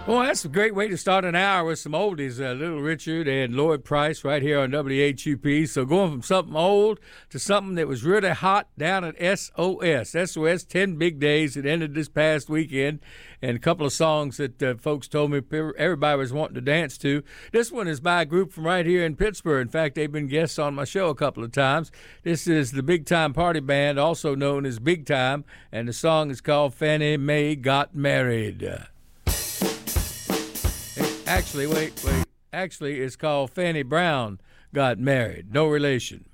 Well, that's a great way to start an hour with some oldies. Little Richard and Lloyd Price right here on WHUP. So going from something old to something that was really hot down at SOS. SOS, 10 big days. It ended this past weekend. And a couple of songs that folks told me everybody was wanting to dance to. This one is by a group from right here in Pittsburgh. In fact, they've been guests on my show a couple of times. This is the Big Time Party Band, also known as Big Time. And the song is called Fannie Mae Got Married. Actually, wait. Actually, it's called Fannie Brown Got Married. No relation.